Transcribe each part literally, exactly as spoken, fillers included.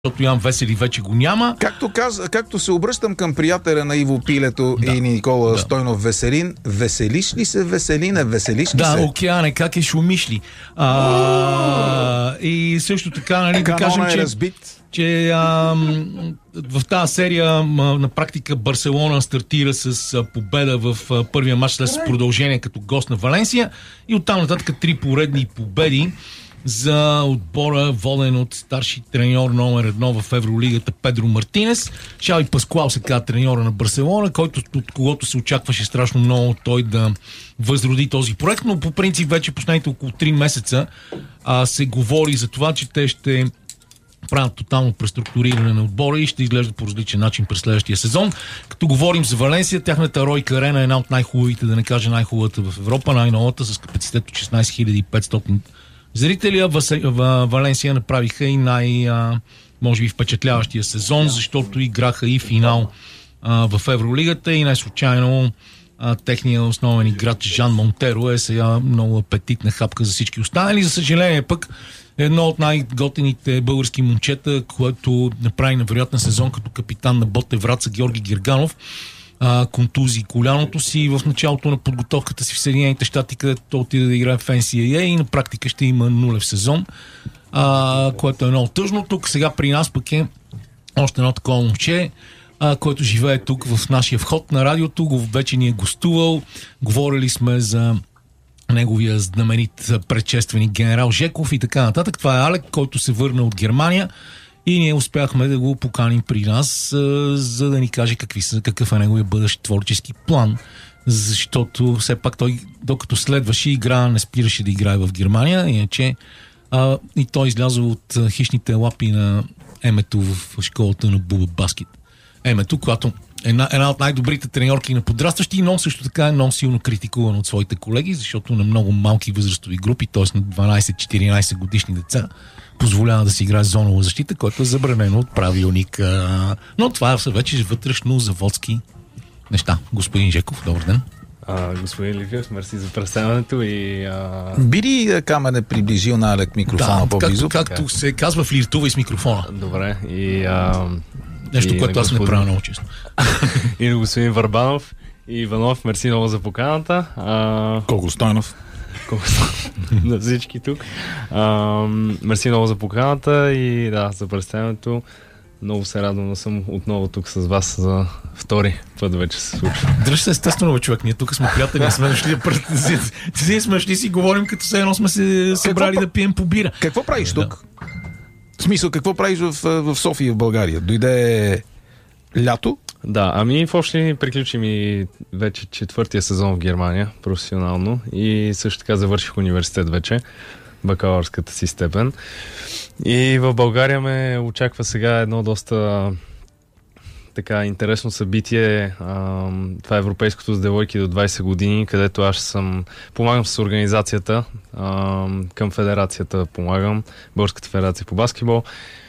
защото Ян Весели вече го няма. Както, каз, както се обръщам към приятеля на Иво Пилето да. и Никола да. Стойнов Веселин, веселиш ли се, Веселине, веселиш ли да, се? Да, океане, как е шумиш ли? А, и също така, нали, да кажем, е че, разбит. че а, в тази серия на практика Барселона стартира с а, победа в а, първия матч след продължение като гост на Валенсия и оттам нататък три поредни победи за отбора, воден от старши треньор номер едно в Евролигата Педро Мартинес. Шави Паскуал се казва треньора на Барселона, който, от когото се очакваше страшно много той да възроди този проект, но по принцип вече последните около три месеца а, се говори за това, че те ще правят тотално преструктуриране на отбора и ще изглежда по различен начин през следващия сезон. Като говорим за Валенсия, тяхната Ройка арена е една от най-хубавите, да не кажа най-хубавата в Европа, най-новата, с капацитет от шестнайсет хиляди и петстотин зрители. В Валенсия направиха и най- може би впечатляващия сезон, защото играха и финал а, в Евролигата и най-случайно а, техният основен играч Жан Монтеро е сега много апетитна хапка за всички останали. За съжаление пък едно от най-готените български момчета, което направи невероятен сезон като капитан на Ботев Враца, Георги Герганов, а, контузи коляното си в началото на подготовката си в Съединените щати, където той отиде да играе в Ен Си Ей Ей и на практика ще има нулев сезон, а, което е много тъжно. Тук сега при нас пък е още едно такова момче, а, който живее тук в нашия вход на радиото, го вече ни е гостувал, говорили сме за неговия знаменит предшественик генерал Жеков и така нататък. Това е Алек, който се върна от Германия и ние успяхме да го поканим при нас, а, за да ни каже какви са, какъв е неговия бъдещ творчески план, защото все пак той, докато следваше игра, не спираше да играе в Германия, иначе а, и той излязъл от а, хищните лапи на Емето в школата на Буба Баскет. Емето, която Една, една от най-добрите треньорки на подрастващи, но също така е много силно критикуван от своите колеги, защото на много малки възрастови групи, т.е. на дванайсет-четиринайсет годишни деца, позволява да си играе зонова защита, което е забранено от правилника. Но това са вече вътрешно заводски неща. Господин Жеков, добър ден. А, господин Ливиев, мерси за представянето и... А... Би ли камера приближил на Алек микрофона да, по-близо? Както, както се казва, флиртувай с микрофона. Добре. И... А... Нещо, и което аз господин... не правя много честно. И на господин Върбанов и Иванов, мерси много за поканата. А... Колко Стойнов? Колко на всички тук. А, мерси много за поканата и да, за представянето. Много се радвам да съм отново тук с вас за втори път вече се случва. Дръж се естествено, човек. Ние тук сме приятели, сме дошли да сме шли си говорим, като все едно сме се събрали да пием по бира. Какво правиш тук? В смисъл, какво правиш в, в София, в България? Дойде лято? Да, ами в общи линии приключи ми вече четвъртия сезон в Германия, професионално, и също така завърших университет вече, бакалавърската си степен. И в България ме очаква сега едно доста така интересно събитие. А, това е Европейското с девойки до двайсет години, където аз съм помагам с организацията, а, към федерацията помагам, Българската федерация по баскетбол,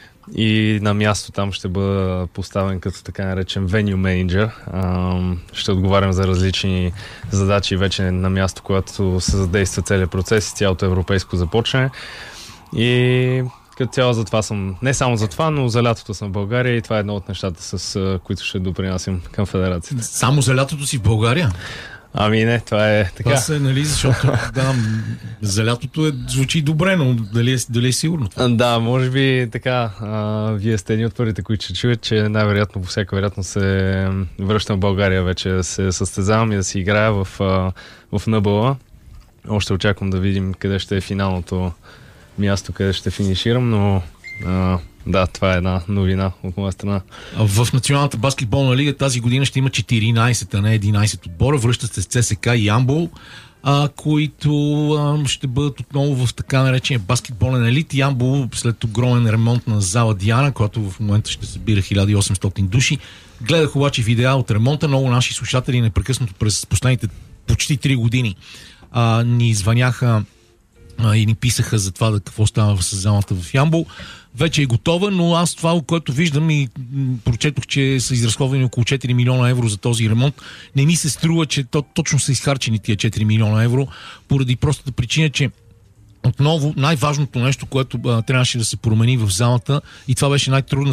и на място там ще бъда поставен като така наречен venue manager. А, ще отговарям за различни задачи вече на място, когато се задейства целият процес и цялото европейско започне. И като цяло за това съм, не само за това, но за лятото съм в България и това е едно от нещата, с които ще допринасям към федерацията. Само за лятото си в България? Ами не, това е така. Това се, нали, защото да, за лятото е, звучи добре, но дали е, дали е сигурно това? Да, може би така, а, вие сте едни от първите, които ще чуят, че най-вероятно, по всяка вероятност се връщам в България вече да се състезавам и да си играя в, а, в Ен Б А. Още очаквам да видим къде ще е финалното място, къде ще финиширам, но а, да, това е една новина от моя страна. В Националната баскетболна лига тази година ще има четиринайсет, а не единайсет отбора. Връщат се с Це Ес Ка и Ямбол, а, които а, ще бъдат отново в така наречения баскетболен елит. Ямбол, след огромен ремонт на зала Диана, която в момента ще събира хиляда и осемстотин души. Гледах обаче видеа от ремонта. Много наши слушатели непрекъснато през последните почти три години а, ни звъняха и ни писаха за това да какво става с залата в Ямбол. Вече е готова, но аз това, което виждам и прочетох, че са изразходвани около четири милиона евро за този ремонт, не ми се струва, че то, точно са изхарчени тия четири милиона евро, поради простата причина, че отново най-важното нещо, което а, трябваше да се промени в залата, и това беше най-трудно